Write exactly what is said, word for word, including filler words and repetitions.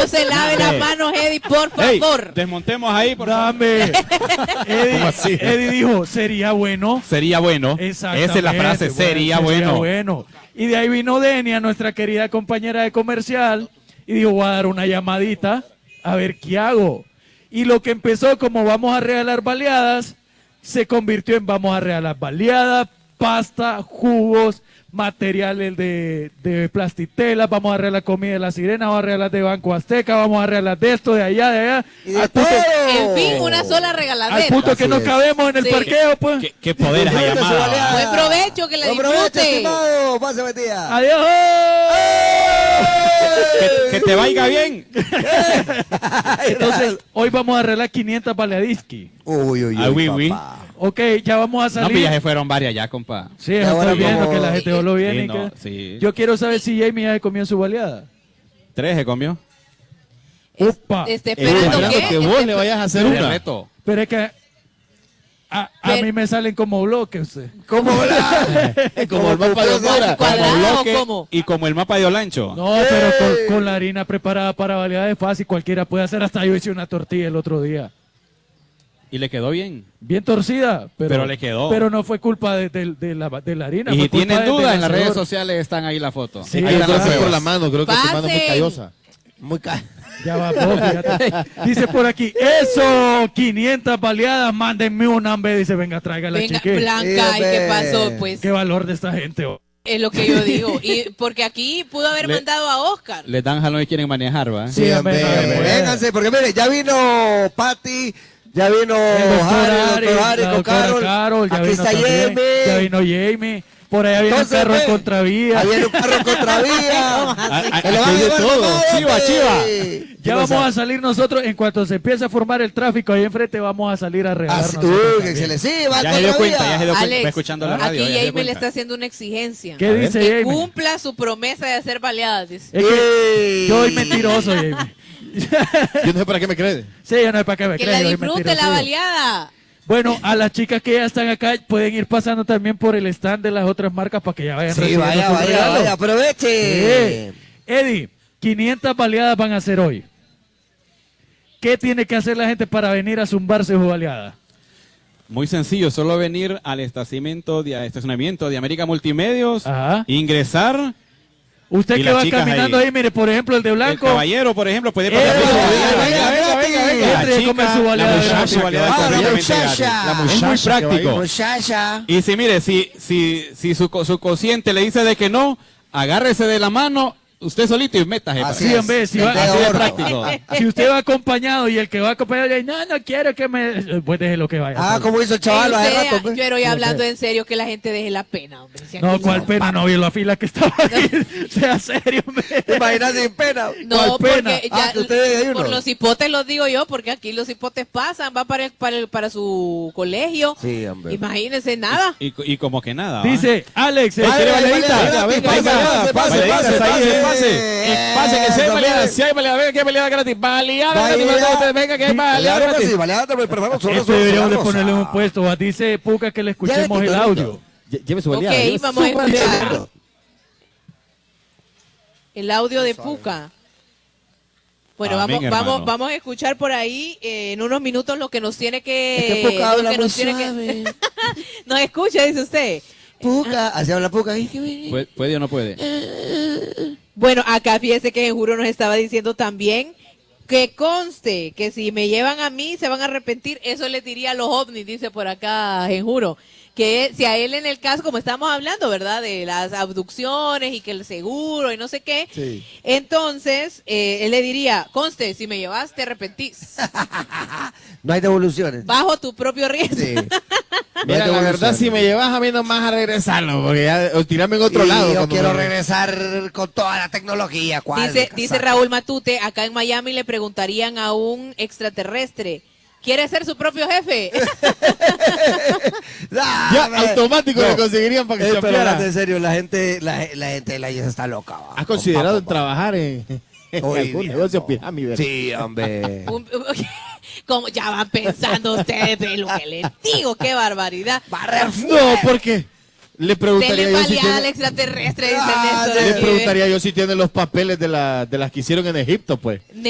No se lave las manos, Eddie, por favor. Hey, desmontemos ahí, por Dame. Eddie, Eddie dijo, sería bueno. Sería bueno. Esa es la frase, bueno, sería, sería bueno. bueno. Y de ahí vino Denia, nuestra querida compañera de comercial, y dijo, voy a dar una llamadita a ver qué hago. Y lo que empezó como vamos a regalar baleadas, se convirtió en vamos a regalar baleadas, pasta, jugos, materiales de, de plastitelas, vamos a regalar comida de La Sirena, vamos a regalar de Banco Azteca, vamos a regalar de esto, de allá, de allá. Y de punto, en fin, una sola regaladera. Al punto que Así no es. cabemos en el Sí. parqueo, pues. ¿Qué, qué poder es la llamada? Buen provecho, que le Buen provecho, disfrute. estimado. Pásame, tía. Adiós. Que, que te vaya bien. Entonces, hoy vamos a arreglar quinientas baleadiski. Uy, uy, uy, Ah, oui, oui. papá. Ok, ya vamos a No, salir. pero ya se fueron varias ya, compa. Sí, Ya estoy ahora viendo como- que la gente lo viene. Sí, y no, que- sí. Yo quiero saber si Jamie ya se comió su baleada. Tres se comió. Opa. Esté Estoy esperando esperando que, que vos le vayas a hacer El una. reto. Pero es que a, a Pero- mí me salen como bloques. usted. ¿Cómo la? Como el mapa de Honduras. ¿Cuadrado Como o bloque cómo? y como el mapa de Olancho. No, pero con, con la harina preparada para baleada es fácil. Cualquiera puede hacer. Hasta yo hice una tortilla el otro día. Y le quedó bien. Bien torcida. Pero, Pero le quedó. Pero no fue culpa de, de- de la, de la harina. Y fue si culpa tienen de- del dudas, en las redes hacedor. sociales están ahí las fotos. Sí, Ahí ahí la está. gracias por la mano, creo que tu mano es muy Pasen. callosa. Muy caro. Ya va, vos, fíjate. Dice por aquí, eso, quinientas baleadas, mándenme un hambre. Dice, venga, tráigala, Venga, chique. Blanca, ¿y qué pasó? Pues Qué valor de esta gente. oh. es lo que yo digo. Y porque aquí pudo haber Le- mandado a Oscar. Les dan jalón y quieren manejar, ¿va? Sí, Sí, hombre, hombre. hombre. Vénganse, porque mire, ya vino Patti, ya vino El doctor Harry, el doctor Harry la con doctora Carol. Carol, ya Aquí vino está también, Jamie. ya vino Jamie. Por allá viene Entonces, un carro en ve, contravía. Ahí viene un carro en contravía. Ah, Que le ah, van a aquí de llevar todo. mamá, Chiva, hombre. chiva. ¿Qué Ya pasa? vamos a salir nosotros, en cuanto se empiece a formar el tráfico ahí enfrente, vamos a salir a regalar Así- nosotros Uy, que también. se le sí, va Ya se dio cuenta, ya se dio cuenta. Alex, Va escuchando la radio. aquí ya se dio Jamie le cuenta. está haciendo una exigencia. ¿Qué dice Que Jamie? cumpla su promesa de hacer baleadas. dice. Es que Ey. yo soy mentiroso, Jamie. Yo no sé para qué me crees. Sí, yo no es para que me Que creas, la yo soy disfrute la mentiroso. baleada. Bueno, a las chicas que ya están acá pueden ir pasando también por el stand de las otras marcas para que ya vayan Sí, recibiendo vaya, sus vaya, regalos. vaya, aproveche. Sí. Eddie, quinientas baleadas van a hacer hoy. ¿Qué tiene que hacer la gente para venir a zumbarse su baleada? Muy sencillo, solo venir al estacionamiento de, estacionamiento de América Multimedios, Ajá. ingresar. Usted Y que las va chicas caminando ahí. ahí, mire, por ejemplo, el de El blanco. caballero, por ejemplo, puede Eh, pasar por su venga, baleada. venga, venga, venga. Entre a comer su baleada La gratis. muchacha, su baleada Ah, la completamente muchacha. gratis. La Es muy muchacha que va a ir. práctico. Muchacha. Y si mire, si, si, si su, co- su consciente le dice de que no, agárrese de la mano, usted solito y métase. Así Sí, es. hombre, si El va- de Así de oro. práctico. Si usted va acompañado y el que va acompañado le dice, no, no quiero que me... Pues déjelo que vaya. Ah, como hizo el chaval Eh, hace usted, rato. pues. Pero ya hablando en serio, que la gente deje la pena, hombre. Si No, aquí cuál pena, no vio la fila que estaba ahí. Sea serio, hombre. ¿Te imaginas sin pena? No, ¿Cuál pena? porque Ah, ya, que ustedes hay por uno. los hipotes los digo yo, porque aquí los hipotes pasan, va para, el- para, el- para su colegio. Sí, hombre. Imagínense nada. Y, y como que nada. ¿va? Dice, Alex, eh, Vale, ¿quiere vale, baleadita? vale, Venga, vale, venga, pase, venga, pase, pase, pase, pase, pase, ahí, pase. Eh, Pase que si hay Eso, baleada, mire. si hay baleada, venga que hay baleada gratis. Baleada Baleada. gratis, venga, usted, venga que hay baleada Claro que gratis. sí, baleada, pero perdón, solo Esto solo deberíamos de rosa. ponerle un puesto. ¿va? Dice Puca que le escuchemos Ya, el ya, audio. Lle- Lleve su Ok, baleada. lleve vamos a su baleada. escuchar el audio de Puca. Bueno, Amén, vamos, vamos, hermano. vamos a escuchar por ahí eh, en unos minutos lo que nos tiene que... Es que Puca lo habla que muy nos tiene que- suave. Nos escucha, dice usted. Puca, así habla Puca. ¿Puede, puede o no puede? Bueno, acá fíjese que Juro nos estaba diciendo también que conste que si me llevan a mí se van a arrepentir. Eso les diría a los ovnis, dice por acá Genjuro. Que si a él en el caso, como estamos hablando, ¿verdad? De las abducciones y que el seguro y no sé qué. Sí. Entonces, eh, él le diría, conste, si me llevas te arrepentís. No hay devoluciones. Bajo tu propio riesgo. Sí. No Mira, hay la verdad, devoluciones. si me llevas a mí nomás a regresarlo, porque ya, o tirarme en otro Y lado. yo cuando quiero me- regresar con toda la tecnología. ¿cuál? Dice, Casaca. dice Raúl Matute, acá en Miami le preguntarían a un extraterrestre, ¿quiere ser su propio jefe? Ya, Dame. automático No. le conseguirían para que Eh, se pero apiara. hablando en serio, la gente, la, la gente de la isla está loca. va. ¿Has considerado en Con papo, trabajar en, en Hoy algún día, negocio no. pirámide? Sí, hombre. Un- Como ya van pensando ustedes, ve lo que les digo, qué barbaridad. No, porque le preguntaría Denle yo si baleada al tiene, extraterrestre, dice Ah, Néstor le aquí, preguntaría yo si tiene los papeles de, la, de las que hicieron en Egipto, pues. ve.